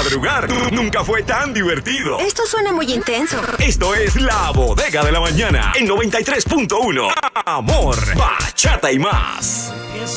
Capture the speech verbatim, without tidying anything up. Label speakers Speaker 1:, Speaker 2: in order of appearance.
Speaker 1: madrugar nunca fue tan divertido.
Speaker 2: Esto suena muy intenso.
Speaker 1: Esto es La Bodega de la Mañana en noventa y tres punto uno. Amor, bachata y más.